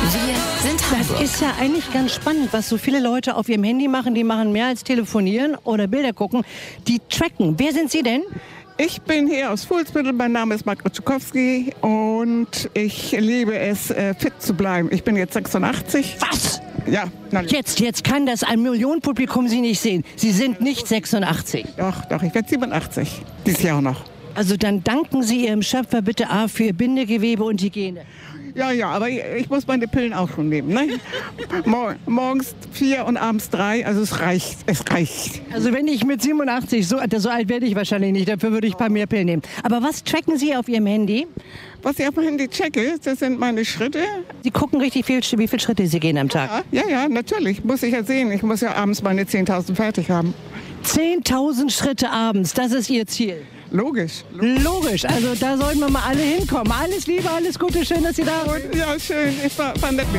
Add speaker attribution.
Speaker 1: Wir sind Hamburg.
Speaker 2: Das ist ja eigentlich ganz spannend, was so viele Leute auf ihrem Handy machen. Die machen mehr als telefonieren oder Bilder gucken. Die tracken. Wer sind Sie denn?
Speaker 3: Ich bin hier aus Fuhlsbüttel, mein Name ist Margret Schukowski und ich liebe es, fit zu bleiben. Ich bin jetzt 86.
Speaker 2: Was?
Speaker 3: Ja,
Speaker 2: Jetzt kann das ein Millionenpublikum Sie nicht sehen. Sie sind nicht 86.
Speaker 3: Doch, ich werde 87. Dieses Jahr auch noch.
Speaker 2: Also dann danken Sie Ihrem Schöpfer bitte A für Bindegewebe und Hygiene.
Speaker 3: Ja, aber ich muss meine Pillen auch schon nehmen. Ne? Morgens 4 und abends 3, also es reicht.
Speaker 2: Also wenn ich mit 87, so alt werde ich wahrscheinlich nicht, dafür würde ich ein paar mehr Pillen nehmen. Aber was tracken Sie auf Ihrem Handy?
Speaker 3: Was ich auf dem Handy checke, das sind meine Schritte.
Speaker 2: Sie gucken richtig wie viele Schritte Sie gehen am Tag.
Speaker 3: Ja, natürlich. Muss ich ja sehen. Ich muss ja abends meine 10.000 fertig haben.
Speaker 2: 10.000 Schritte abends, das ist Ihr Ziel.
Speaker 3: Logisch.
Speaker 2: Also da sollten wir mal alle hinkommen. Alles Liebe, alles Gute, schön, dass Sie da sind.
Speaker 3: Ja, schön. Ich war nett mit